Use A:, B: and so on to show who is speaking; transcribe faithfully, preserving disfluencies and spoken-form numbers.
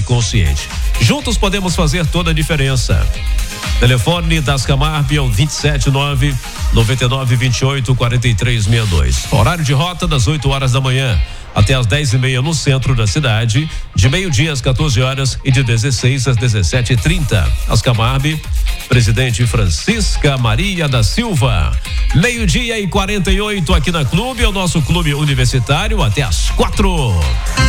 A: consciente. Juntos podemos fazer toda a diferença. Telefone das Camarb é o vinte e sete nove, noventa e nove, vinte e oito, quarenta e três sessenta e dois. Horário de rota das oito horas da manhã até às dez e meia no centro da cidade, de meio-dia às quatorze horas e de dezesseis às dezessete e trinta. As Camarb, presidente Francisca Maria da Silva. Meio-dia e quarenta e oito aqui na Clube, é o nosso clube universitário até às quatro.